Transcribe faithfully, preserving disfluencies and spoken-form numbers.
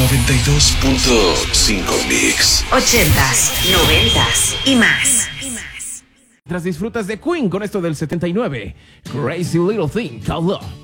noventa y dos punto cinco Mix. Ochentas, noventas y más. Mientras disfrutas de Queen con esto del setenta y nueve, Crazy Little Thing Called Love.